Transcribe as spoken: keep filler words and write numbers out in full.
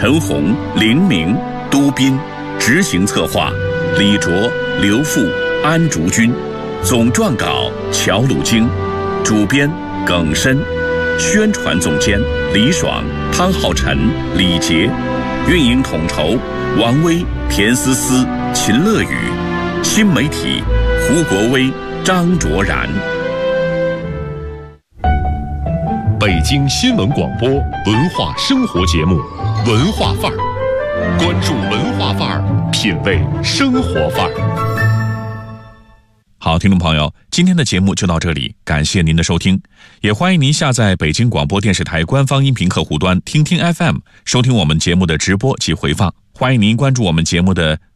陈红、林明、都斌，执行策划李卓、刘富、安竹君，总撰稿乔鲁京，主编耿申，宣传总监李爽、汤浩辰、李杰，运营统筹王威、田思思、秦乐宇，新媒体胡国威、张卓然。 北京新闻广播文化生活节目《文化范儿》，关注文化范儿，品味生活范儿。 好，听众朋友，今天的节目就到这里，感谢您的收听，也欢迎您下载北京广播电视台官方音频客户端听听 F M， 收听我们节目的直播及回放。欢迎您关注我们节目的